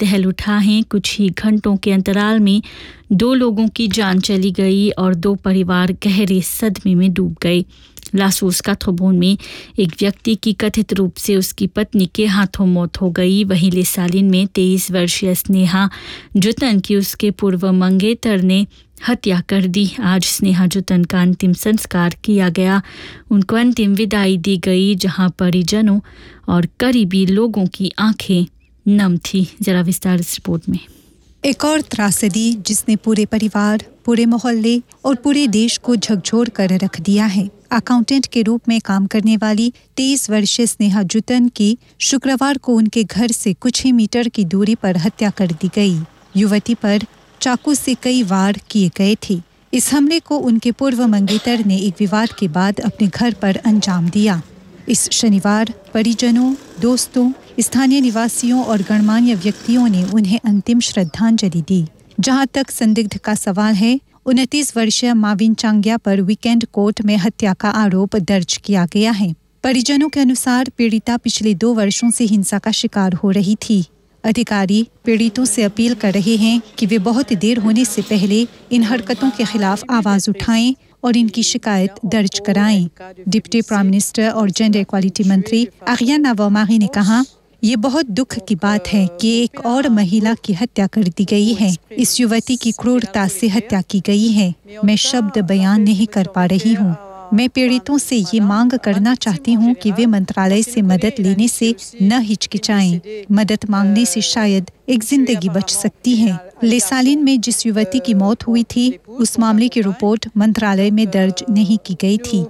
दहल उठा है। कुछ ही घंटों के अंतराल में 2 लोगों की जान चली गई और 2 परिवार गहरे सदमे में डूब गए। लासूस काथोबोन में एक व्यक्ति की कथित रूप से उसकी पत्नी के हाथों मौत हो गई। वहीं लेसालिन में 23 वर्षीय स्नेहा जुतन की उसके पूर्व मंगेतर ने हत्या कर दी। आज स्नेहा जुतन का अंतिम संस्कार किया गया। उनको अंतिम विदाई दी गई, जहां परिजनों और करीबी लोगों की आंखें नम थी। जरा विस्तार इस रिपोर्ट में। एक और त्रासदी जिसने पूरे परिवार, पूरे मोहल्ले और पूरे देश को झकझोर कर रख दिया है। अकाउंटेंट के रूप में काम करने वाली 23 वर्षीय स्नेहा जुतन की शुक्रवार को उनके घर से कुछ ही मीटर की दूरी पर हत्या कर दी गई। युवती पर चाकू से कई वार किए गए थे। इस हमले को उनके पूर्व मंगेतर ने एक विवाद के बाद अपने घर पर अंजाम दिया। इस शनिवार परिजनों, दोस्तों, स्थानीय निवासियों और गणमान्य व्यक्तियों ने उन्हें अंतिम श्रद्धांजलि दी। जहां तक संदिग्ध का सवाल है, 29 वर्षीय माविन चांग्या पर वीकेंड कोर्ट में हत्या का आरोप दर्ज किया गया है। परिजनों के अनुसार पीड़िता पिछले 2 वर्षों से हिंसा का शिकार हो रही थी। अधिकारी पीड़ितों से अपील कर रहे हैं कि वे बहुत देर होने से पहले इन हरकतों के खिलाफ आवाज उठाएं और इनकी शिकायत दर्ज कराएं। डिप्टी प्राइम मिनिस्टर और जेंडर इक्वालिटी मंत्री आगियाना नावमारी ने कहा, ये बहुत दुख की बात है कि एक और महिला की हत्या कर दी गई है। इस युवती की क्रूरता से हत्या की गई है। मैं शब्द बयान नहीं कर पा रही हूँ। मैं पीड़ितों से ये मांग करना चाहती हूँ कि वे मंत्रालय से मदद लेने से न हिचकिचाएं। मदद मांगने से शायद एक जिंदगी बच सकती है। लेसालिन में जिस युवती की मौत हुई थी, उस मामले की रिपोर्ट मंत्रालय में दर्ज नहीं की गई थी।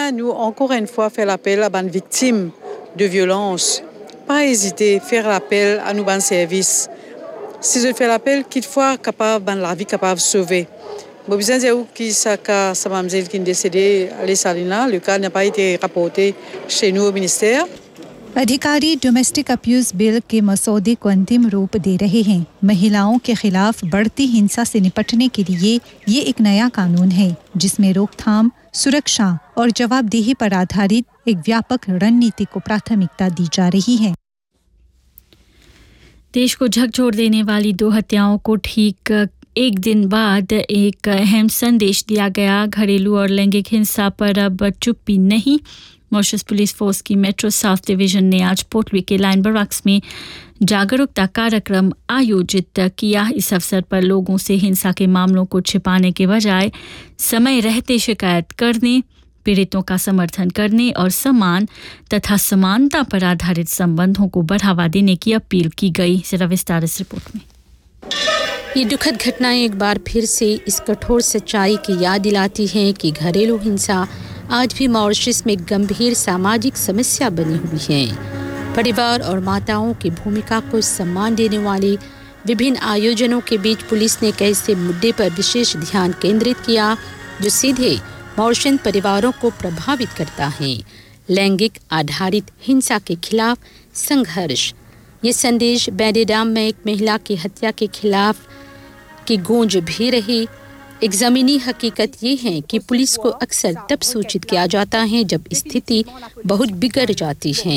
Pas hésiter, faire appel à nos bons services. Si je fais l'appel, qu'il soit capable, dans la vie capable de sauver. Bon, besoin de dire que sa mademoiselle qui est décédée à l'Essalina, le cas n'a pas été rapporté chez nous au ministère. अधिकारी domestic abuse bill के मसौदे को अंतिम रूप दे रहे हैं। महिलाओं के खिलाफ बढ़ती हिंसा से निपटने के लिए ये एक नया कानून है, जिसमें रोकथाम, सुरक्षा और जवाबदेही पर आधारित एक व्यापक रणनीति को प्राथमिकता दी जा रही है। देश को झकझोर देने वाली 2 हत्याओं को ठीक एक दिन बाद एक अहम संदेश दिया गया। घरेलू और लैंगिक हिंसा पर अब चुप्पी नहीं। मॉरिशस पुलिस फोर्स की मेट्रो साउथ डिवीजन ने आज पोर्टलुई के लाइन बराक्स में जागरूकता कार्यक्रम आयोजित किया। इस अवसर पर लोगों से हिंसा के मामलों को छिपाने के बजाय समय रहते शिकायत करने, पीड़ितों का समर्थन करने और समान तथा समानता पर आधारित संबंधों को बढ़ावा देने की अपील की गई। जरा विस्तार इस रिपोर्ट में। ये दुखद घटनाएं एक बार फिर से इस कठोर सच्चाई की याद दिलाती हैं कि घरेलू हिंसा आज भी मॉरिशस में गंभीर सामाजिक समस्या बनी हुई है। परिवार और माताओं की भूमिका को सम्मान देने वाले विभिन्न आयोजनों के बीच पुलिस ने एक ऐसे मुद्दे पर विशेष ध्यान केंद्रित किया जो सीधे मॉरिशन परिवारों को प्रभावित करता है। लैंगिक आधारित हिंसा के खिलाफ संघर्ष। ये संदेश बेडेडाम में एक महिला की हत्या के खिलाफ की गूंज भी रही। एक ज़मीनी हकीकत ये है कि पुलिस को अक्सर तब सूचित किया जाता है जब स्थिति बहुत बिगड़ जाती है।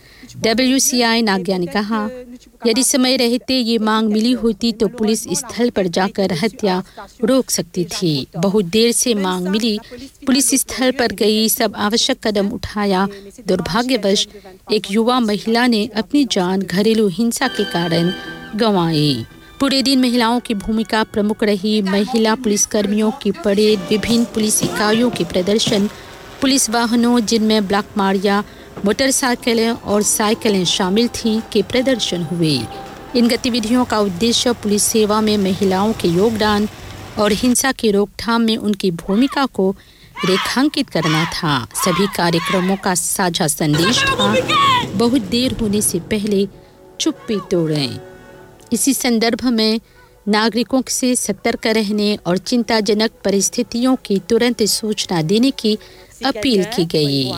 WCI नाग्या ने कहा, यदि समय रहते ये मांग मिली होती तो पुलिस स्थल पर जाकर हत्या रोक सकती थी। बहुत देर से मांग मिली, पुलिस स्थल पर गई, सब आवश्यक कदम उठाया। दुर्भाग्यवश एक युवा महिला ने अपनी जान घरेलू हिंसा के कारण गंवाई। पूरे दिन महिलाओं की भूमिका प्रमुख रही। महिला पुलिसकर्मियों की परेड, विभिन्न पुलिस इकाइयों के प्रदर्शन, पुलिस वाहनों जिनमें ब्लैक मारिया, मोटरसाइकिलें और साइकिलें शामिल थीं के प्रदर्शन हुए। इन गतिविधियों का उद्देश्य पुलिस सेवा में महिलाओं के योगदान और हिंसा की रोकथाम में उनकी भूमिका को रेखांकित करना था। सभी कार्यक्रमों का साझा संदेश था, बहुत देर होने से पहले चुप्पी तोड़ें। इसी संदर्भ में नागरिकों से सतर्क रहने और चिंताजनक परिस्थितियों की तुरंत सूचना देने की अपील की गई।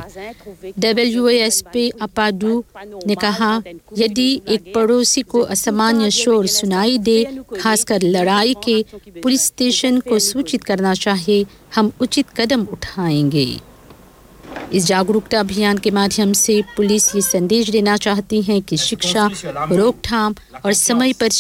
WASP अपाडू ने कहा, यदि एक पड़ोसी को असामान्य शोर सुनाई दे, खासकर लड़ाई के, पुलिस स्टेशन को सूचित करना चाहिए। हम उचित कदम उठाएंगे। इस जागरूकता अभियान के माध्यम से पुलिस ये संदेश देना चाहती है कि शिक्षा, रोकथाम और समय पर